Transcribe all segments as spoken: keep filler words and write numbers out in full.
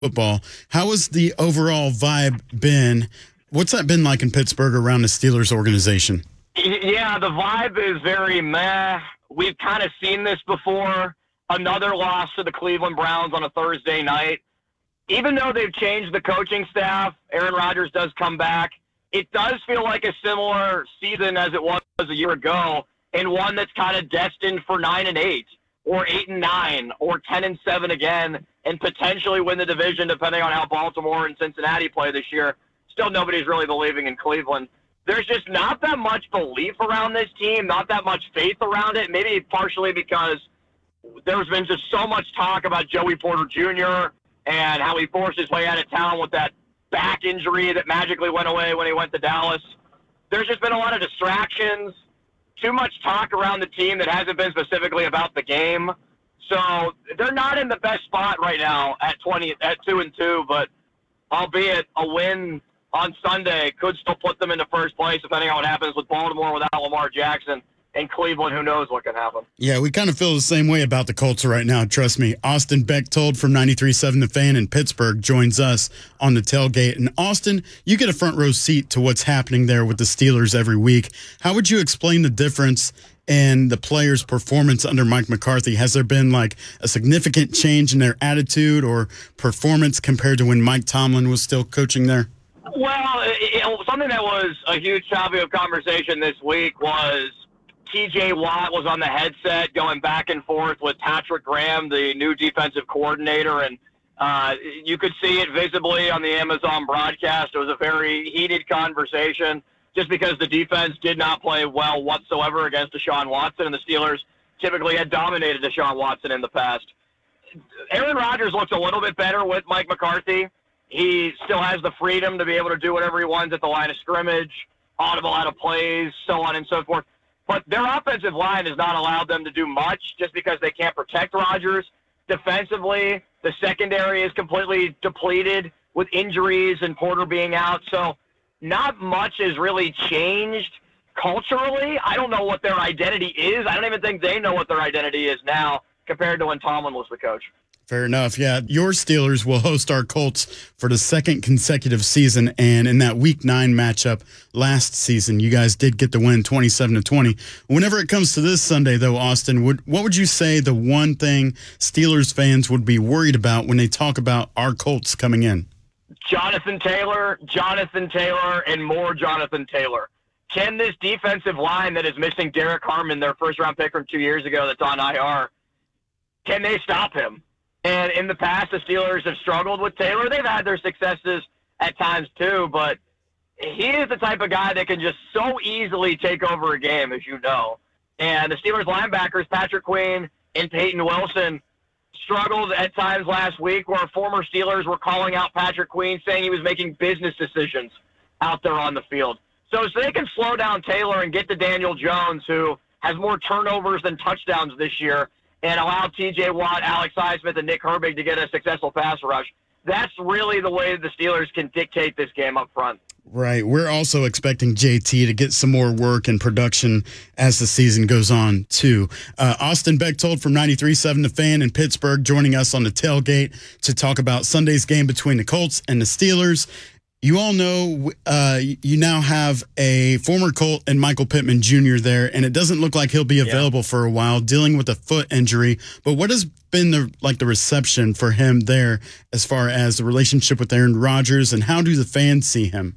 football. How has the overall vibe been? What's that been like in Pittsburgh around the Steelers organization? Yeah, the vibe is very meh. We've kind of seen this before. Another loss to the Cleveland Browns on a Thursday night. Even though they've changed the coaching staff, Aaron Rodgers does come back. It does feel like a similar season as it was a year ago, and one that's kind of destined for nine and eight, or eight and nine, or ten and seven again, and potentially win the division depending on how Baltimore and Cincinnati play this year. Still, nobody's really believing in Cleveland. There's just not that much belief around this team, not that much faith around it, maybe partially because there's been just so much talk about Joey Porter Junior and how he forced his way out of town with that back injury that magically went away when he went to Dallas. There's just been a lot of distractions, too much talk around the team that hasn't been specifically about the game. So they're not in the best spot right now at twenty at two and two, but albeit a win on Sunday could still put them into first place, depending on what happens with Baltimore without Lamar Jackson. And Cleveland, who knows what can happen. Yeah, we kind of feel the same way about the Colts right now, trust me. Austin Bechtold from ninety-three point seven The Fan in Pittsburgh joins us on the tailgate. And Austin, you get a front row seat to what's happening there with the Steelers every week. How would you explain the difference in the players' performance under Mike McCarthy? Has there been like a significant change in their attitude or performance compared to when Mike Tomlin was still coaching there? Well, it, it, something that was a huge topic of conversation this week was T J Watt was on the headset going back and forth with Patrick Graham, the new defensive coordinator, and uh, you could see it visibly on the Amazon broadcast. It was a very heated conversation just because the defense did not play well whatsoever against Deshaun Watson, and the Steelers typically had dominated Deshaun Watson in the past. Aaron Rodgers looks a little bit better with Mike McCarthy. He still has the freedom to be able to do whatever he wants at the line of scrimmage, audible out of plays, so on and so forth. But their offensive line has not allowed them to do much just because they can't protect Rodgers. Defensively, the secondary is completely depleted with injuries and Porter being out. So not much has really changed culturally. I don't know what their identity is. I don't even think they know what their identity is now compared to when Tomlin was the coach. Fair enough. Yeah, your Steelers will host our Colts for the second consecutive season, and in that Week Nine matchup last season, you guys did get the win, twenty-seven to twenty. Whenever it comes to this Sunday, though, Austin, would what would you say the one thing Steelers fans would be worried about when they talk about our Colts coming in? Jonathan Taylor, Jonathan Taylor, and more Jonathan Taylor. Can this defensive line that is missing Derek Harmon, their first-round pick from two years ago, that's on I R, can they stop him? And in the past, the Steelers have struggled with Taylor. They've had their successes at times too, but he is the type of guy that can just so easily take over a game, as you know. And the Steelers linebackers, Patrick Queen and Peyton Wilson, struggled at times last week where former Steelers were calling out Patrick Queen, saying he was making business decisions out there on the field. So, so they can slow down Taylor and get to Daniel Jones, who has more turnovers than touchdowns this year, and allow T J Watt, Alex Highsmith, and Nick Herbig to get a successful pass rush. That's really the way the Steelers can dictate this game up front. Right. We're also expecting J T to get some more work and production as the season goes on, too. Uh, Austin Bechtold from ninety-three point seven The Fan in Pittsburgh joining us on the tailgate to talk about Sunday's game between the Colts and the Steelers. You all know uh, you now have a former Colt and Michael Pittman Junior there, and it doesn't look like he'll be available yeah. for a while, dealing with a foot injury. But what has been the like the reception for him there as far as the relationship with Aaron Rodgers, and how do the fans see him?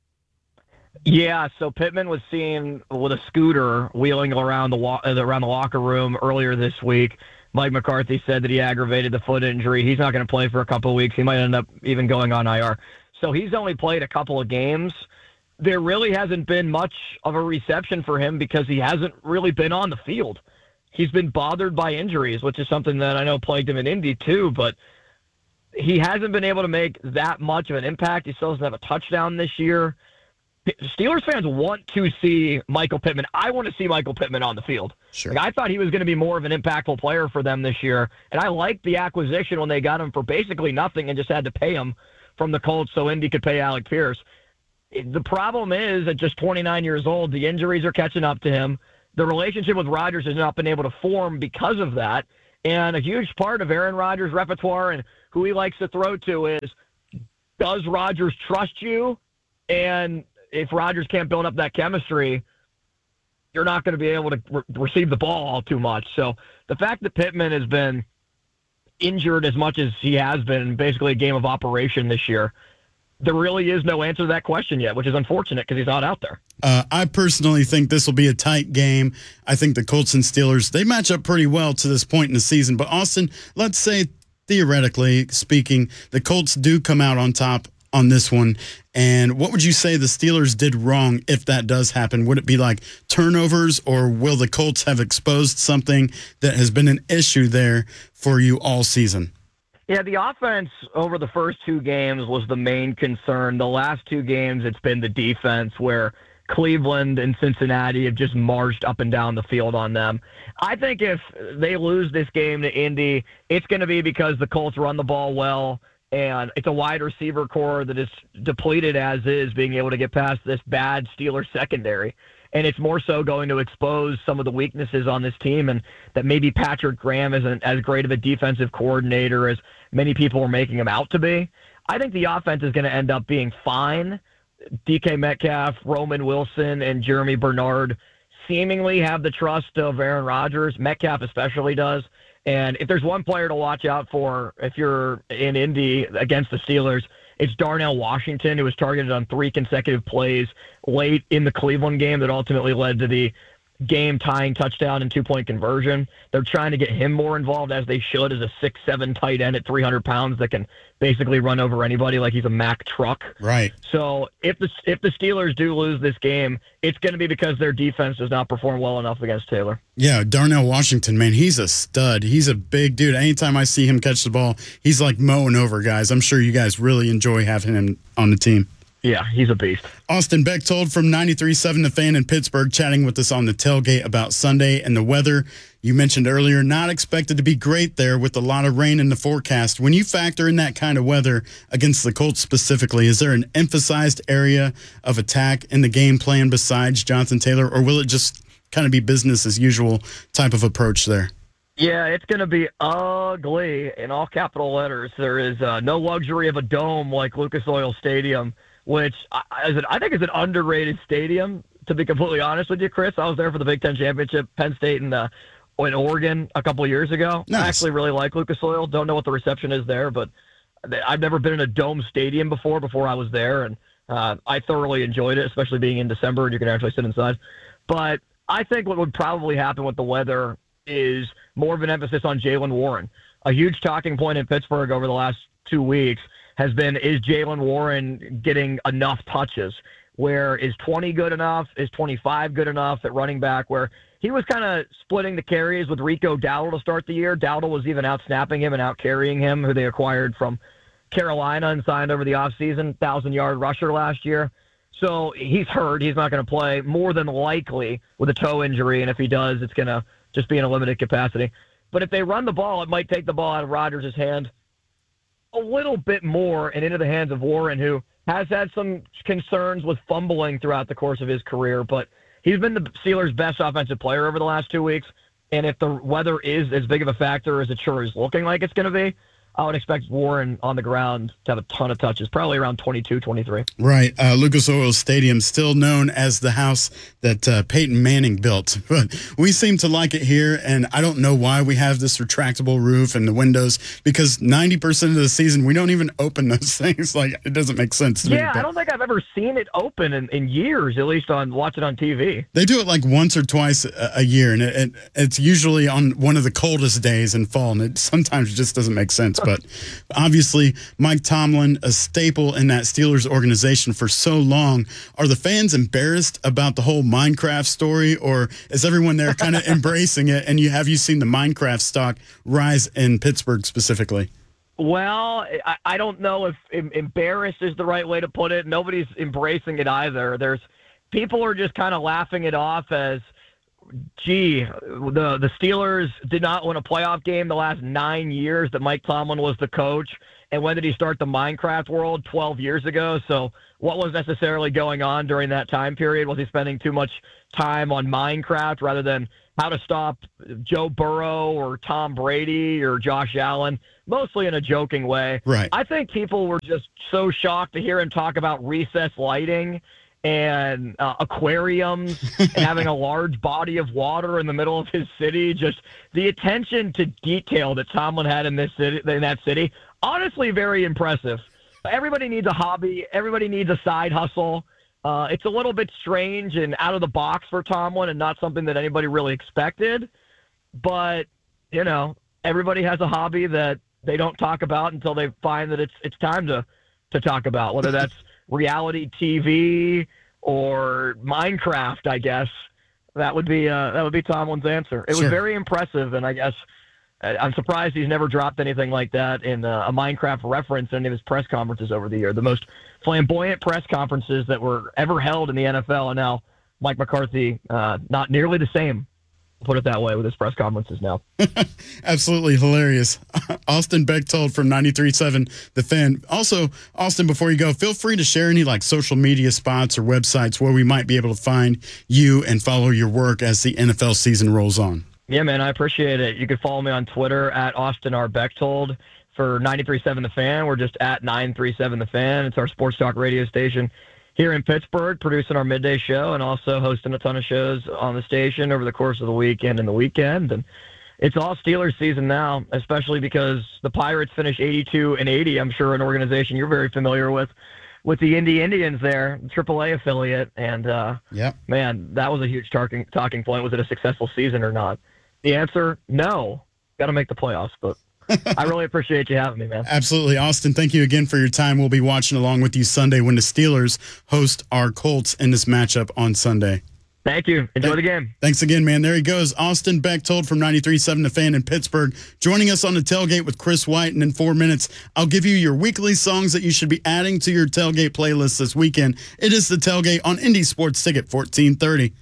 Yeah, so Pittman was seen with a scooter wheeling around the wa- around the locker room earlier this week. Mike McCarthy said that he aggravated the foot injury. He's not going to play for a couple of weeks. He might end up even going on I R. So he's only played a couple of games. There really hasn't been much of a reception for him because he hasn't really been on the field. He's been bothered by injuries, which is something that I know plagued him in Indy too, but he hasn't been able to make that much of an impact. He still doesn't have a touchdown this year. Steelers fans want to see Michael Pittman. I want to see Michael Pittman on the field. Sure. Like, I thought he was going to be more of an impactful player for them this year, and I liked the acquisition when they got him for basically nothing and just had to pay him from the Colts so Indy could pay Alec Pierce. The problem is, at just twenty-nine years old, the injuries are catching up to him. The relationship with Rodgers has not been able to form because of that. And a huge part of Aaron Rodgers' repertoire and who he likes to throw to is, does Rodgers trust you? And if Rodgers can't build up that chemistry, you're not going to be able to re- receive the ball all too much. So the fact that Pittman has been injured as much as he has been, basically a game of operation this year, there really is no answer to that question yet, which is unfortunate because he's not out there. Uh, I personally think this will be a tight game. I think the Colts and Steelers, they match up pretty well to this point in the season. But, Austin, let's say, theoretically speaking, the Colts do come out on top on this one. And what would you say the Steelers did wrong if that does happen? Would it be like turnovers, or will the Colts have exposed something that has been an issue there for you all season? Yeah, the offense over the first two games was the main concern. The last two games, it's been the defense, where Cleveland and Cincinnati have just marched up and down the field on them. I think if they lose this game to Indy, it's going to be because the Colts run the ball well, and it's a wide receiver core that is depleted as is, being able to get past this bad Steelers secondary. And it's more so going to expose some of the weaknesses on this team, and that maybe Patrick Graham isn't as great of a defensive coordinator as many people are making him out to be. I think the offense is going to end up being fine. D K Metcalf, Roman Wilson, and Jeremy Bernard seemingly have the trust of Aaron Rodgers. Metcalf especially does. And if there's one player to watch out for if you're in Indy against the Steelers, it's Darnell Washington, who was targeted on three consecutive plays late in the Cleveland game that ultimately led to the game-tying touchdown and two-point conversion. They're trying to get him more involved, as they should, as a six seven tight end at three hundred pounds that can basically run over anybody like he's a Mack truck. Right. So if the if the Steelers do lose this game, it's going to be because their defense does not perform well enough against Taylor. Yeah, Darnell Washington, man, he's a stud. He's a big dude. Anytime I see him catch the ball, he's like mowing over guys. I'm sure you guys really enjoy having him on the team. Yeah, he's a beast. Austin Bechtold from ninety-three point seven The Fan in Pittsburgh, chatting with us on the tailgate about Sunday and the weather. You mentioned earlier, not expected to be great there with a lot of rain in the forecast. When you factor in that kind of weather against the Colts specifically, is there an emphasized area of attack in the game plan besides Jonathan Taylor, or will it just kind of be business as usual type of approach there? Yeah, it's going to be ugly in all capital letters. There is uh, no luxury of a dome like Lucas Oil Stadium, which I, I think is an underrated stadium, to be completely honest with you, Chris. I was there for the Big Ten Championship, Penn State and uh, in Oregon a couple of years ago. Nice. I actually really like Lucas Oil. Don't know what the reception is there, but I've never been in a dome stadium before before I was there, and uh, I thoroughly enjoyed it, especially being in December and you can actually sit inside. But I think what would probably happen with the weather is more of an emphasis on Jaylen Warren. A huge talking point in Pittsburgh over the last two weeks has been, is Jaylen Warren getting enough touches? Where is twenty good enough? Is twenty-five good enough at running back? Where he was kind of splitting the carries with Rico Dowdle to start the year. Dowdle was even out snapping him and out carrying him, who they acquired from Carolina and signed over the offseason, thousand-yard rusher last year. So he's hurt. He's not going to play, more than likely, with a toe injury, and if he does, it's going to just be in a limited capacity. But if they run the ball, it might take the ball out of Rodgers' hand a little bit more and into the hands of Warren, who has had some concerns with fumbling throughout the course of his career, but he's been the Steelers' best offensive player over the last two weeks. And if the weather is as big of a factor as it sure is looking like it's going to be, I would expect Warren on the ground to have a ton of touches, probably around twenty-two, twenty-three. Right. Uh, Lucas Oil Stadium, still known as the house that uh, Peyton Manning built. But we seem to like it here, and I don't know why we have this retractable roof and the windows, because ninety percent of the season we don't even open those things. Like, it doesn't make sense to me. Yeah, I don't think I've ever seen it open in, in years, at least on watch it on T V. They do it like once or twice a, a year, and it, it, it's usually on one of the coldest days in fall, and it sometimes just doesn't make sense. But obviously, Mike Tomlin, a staple in that Steelers organization for so long. Are the fans embarrassed about the whole Minecraft story, or is everyone there kind of embracing it? And you have you seen the Minecraft stock rise in Pittsburgh specifically? Well, I, I don't know if em- embarrassed is the right way to put it. Nobody's embracing it either. There's people are just kind of laughing it off as, gee, the the Steelers did not win a playoff game the last nine years that Mike Tomlin was the coach. And when did he start the Minecraft world? twelve years ago. So what was necessarily going on during that time period? Was he spending too much time on Minecraft rather than how to stop Joe Burrow or Tom Brady or Josh Allen, mostly in a joking way. Right. I think people were just so shocked to hear him talk about recessed lighting and uh, aquariums and having a large body of water in the middle of his city. Just the attention to detail that Tomlin had in this city, in that city, honestly, very impressive. Everybody needs a hobby. Everybody needs a side hustle. Uh, it's a little bit strange and out of the box for Tomlin and not something that anybody really expected. But, you know, everybody has a hobby that they don't talk about until they find that it's it's time to, to talk about, whether that's reality T V or Minecraft, I guess. That would be uh, that would be Tomlin's answer. It Sure. was very impressive, and I guess I'm surprised he's never dropped anything like that in a, a Minecraft reference in any of his press conferences over the year. The most flamboyant press conferences that were ever held in the N F L, and now Mike McCarthy, uh, not nearly the same, put it that way, with his press conferences now. Absolutely hilarious. Austin Bechtold from ninety-three point seven The Fan. Also, Austin, before you go, feel free to share any like social media spots or websites where we might be able to find you and follow your work as the N F L season rolls on. Yeah, man, I appreciate it. You can follow me on Twitter at Austin R. Bechtold. For ninety-three point seven The Fan, we're just at nine three seven The Fan. It's our sports talk radio station here in Pittsburgh, producing our midday show and also hosting a ton of shows on the station over the course of the weekend and the weekend. And it's all Steelers season now, especially because the Pirates finished eighty-two and eighty. I'm sure an organization you're very familiar with, with the Indy Indians there, the triple A affiliate. And, uh, Yep. man, that was a huge talking talking point. Was it a successful season or not? The answer, no. Got to make the playoffs, but I really appreciate you having me, man. Absolutely. Austin, thank you again for your time. We'll be watching along with you Sunday when the Steelers host our Colts in this matchup on Sunday. Thank you. Enjoy the game. Thanks again, man. There he goes. Austin Bechtold from ninety-three point seven The Fan in Pittsburgh, joining us on the tailgate with Chris White. And in four minutes, I'll give you your weekly songs that you should be adding to your tailgate playlist this weekend. It is the tailgate on Indy Sports Ticket fourteen thirty.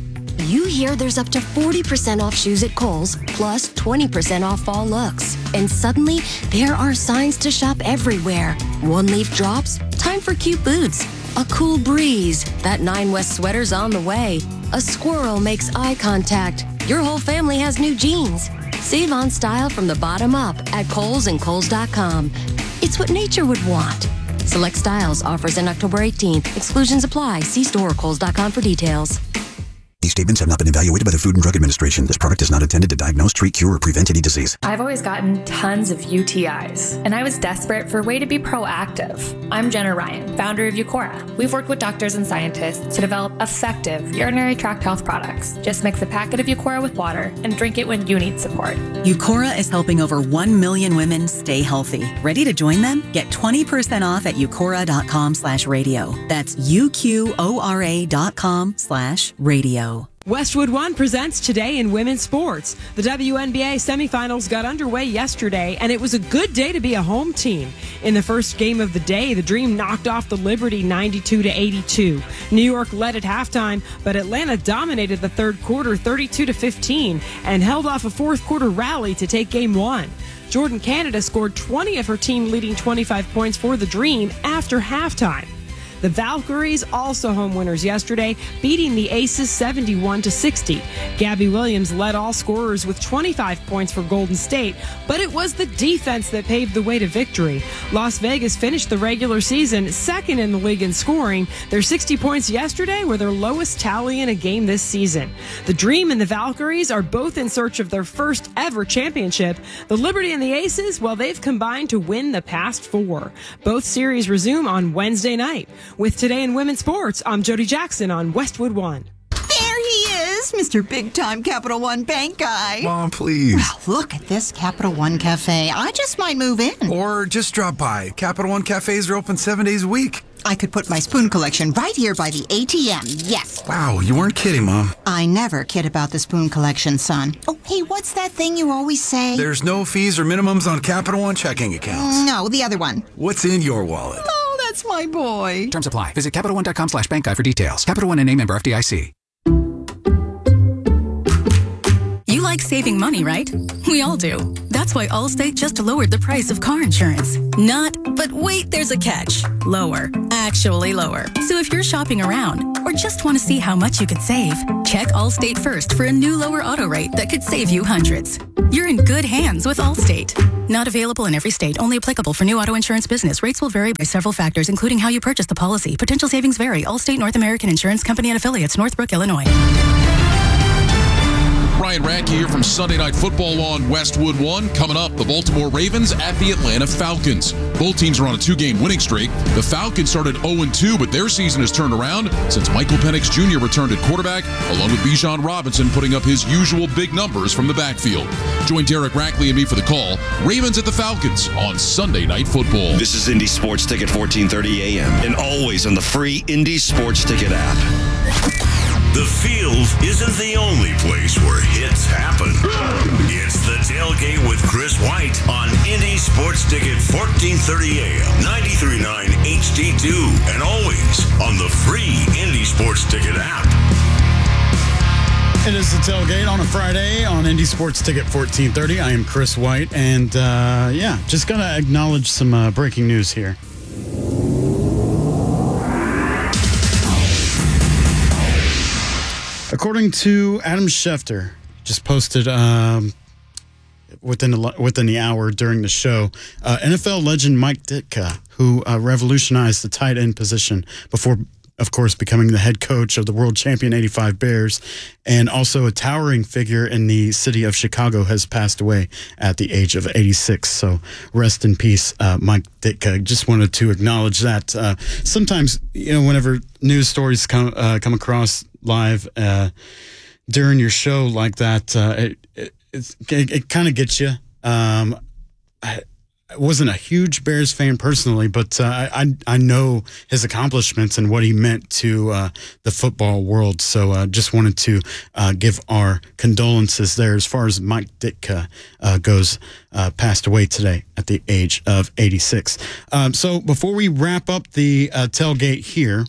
You hear there's up to forty percent off shoes at Kohl's, plus twenty percent off fall looks. And suddenly, there are signs to shop everywhere. One-leaf drops, time for cute boots. A cool breeze, that Nine West sweater's on the way. A squirrel makes eye contact. Your whole family has new jeans. Save on style from the bottom up at Kohl's and Kohl's dot com. It's what nature would want. Select styles, offers in October eighteenth. Exclusions apply. See store or Kohl's dot com for details. These statements have not been evaluated by the Food and Drug Administration. This product is not intended to diagnose, treat, cure, or prevent any disease. I've always gotten tons of U T Is, and I was desperate for a way to be proactive. I'm Jenna Ryan, founder of Eucora. We've worked with doctors and scientists to develop effective urinary tract health products. Just mix a packet of Eucora with water and drink it when you need support. Eucora is helping over one million women stay healthy. Ready to join them? Get twenty percent off at eucora dot com slash radio. That's U Q O R A dot com slash radio. Westwood One presents Today in Women's Sports. The W N B A semifinals got underway yesterday, and it was a good day to be a home team. In the first game of the day, the Dream knocked off the Liberty ninety-two to eighty-two. New York led at halftime, but Atlanta dominated the third quarter thirty-two to fifteen and held off a fourth quarter rally to take game one. Jordan Canada scored twenty of her team leading twenty-five points for the Dream after halftime. The Valkyries, also home winners yesterday, beating the Aces seventy-one to sixty. Gabby Williams led all scorers with twenty-five points for Golden State, but it was the defense that paved the way to victory. Las Vegas finished the regular season second in the league in scoring. Their sixty points yesterday were their lowest tally in a game this season. The Dream and the Valkyries are both in search of their first ever championship. The Liberty and the Aces, well, they've combined to win the past four. Both series resume on Wednesday night. With Today in Women's Sports, I'm Jody Jackson on Westwood One. There he is, Mister Big Time Capital One Bank guy. Mom, please. Well, look at this Capital One Cafe. I just might move in. Or just drop by. Capital One cafes are open seven days a week. I could put my spoon collection right here by the A T M, yes. Wow, you weren't kidding, Mom. I never kid about the spoon collection, son. Oh, hey, what's that thing you always say? There's no fees or minimums on Capital One checking accounts. No, the other one. What's in your wallet? Oh, that's my boy. Terms apply. Visit Capital One dot com slash bank guide for details. Capital One N A member F D I C. You like like saving money, right? We all do. That's why Allstate just lowered the price of car insurance. Not, but wait, there's a catch. Lower. Actually lower. So if you're shopping around or just want to see how much you could save, check Allstate first for a new lower auto rate that could save you hundreds. You're in good hands with Allstate. Not available in every state. Only applicable for new auto insurance business. Rates will vary by several factors, including how you purchase the policy. Potential savings vary. Allstate North American Insurance Company and affiliates, Northbrook, Illinois. Ryan Radke here from Sunday Night Football on Westwood One. Coming up, the Baltimore Ravens at the Atlanta Falcons. Both teams are on a two-game winning streak. The Falcons started oh and two, but their season has turned around since Michael Penix Junior returned at quarterback, along with Bijan Robinson putting up his usual big numbers from the backfield. Join Derek Rackley and me for the call. Ravens at the Falcons on Sunday Night Football. This is Indy Sports Ticket fourteen thirty A M and always on the free Indy Sports Ticket app. The field isn't the only place where hits happen. It's the Tailgate with Chris White on Indy Sports Ticket fourteen thirty A M, ninety-three point nine H D two, and always on the free Indy Sports Ticket app. It is the Tailgate on a Friday on Indy Sports Ticket fourteen thirty. I am Chris White, and uh, yeah, just got to acknowledge some uh, breaking news here. According to Adam Schefter, just posted um, within the, within the hour during the show, uh, N F L legend Mike Ditka, who uh, revolutionized the tight end position before, of course, becoming the head coach of the world champion eighty-five Bears, and also a towering figure in the city of Chicago, has passed away at the age of eighty-six. So rest in peace, uh, Mike Ditka. Just wanted to acknowledge that. Uh, sometimes, you know, whenever news stories come uh, come across live uh, during your show like that, uh, it it, it, it kind of gets you. Um, I, I wasn't a huge Bears fan personally, but uh, I I know his accomplishments and what he meant to uh, the football world. So uh, just wanted to uh, give our condolences there as far as Mike Ditka uh, goes. Uh, passed away today at the age of eighty-six. Um, so before we wrap up the uh, tailgate here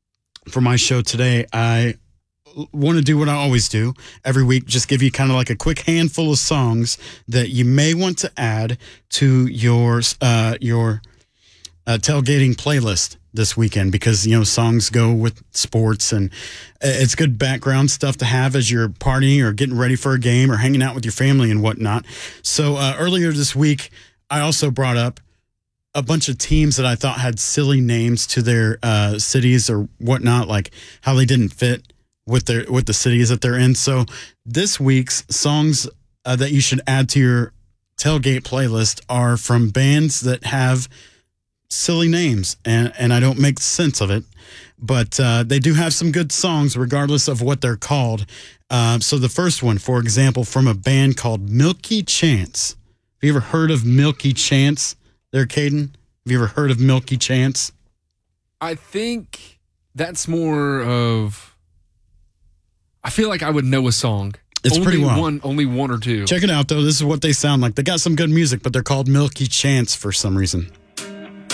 for my show today, I want to do what I always do every week, just give you kind of like a quick handful of songs that you may want to add to your uh, your uh, tailgating playlist this weekend, because, you know, songs go with sports and it's good background stuff to have as you're partying or getting ready for a game or hanging out with your family and whatnot. So uh, earlier this week, I also brought up a bunch of teams that I thought had silly names to their uh, cities or whatnot, like how they didn't fit with their with the cities that they're in. So this week's songs uh, that you should add to your tailgate playlist are from bands that have silly names, and, and I don't make sense of it, but uh, they do have some good songs regardless of what they're called. Uh, so the first one, for example, from a band called Milky Chance. Have you ever heard of Milky Chance there, Caden? Have you ever heard of Milky Chance? I think that's more of... I feel like I would know a song. It's only pretty wild. One, only one or two. Check it out, though. This is what they sound like. They got some good music, but they're called Milky Chance for some reason.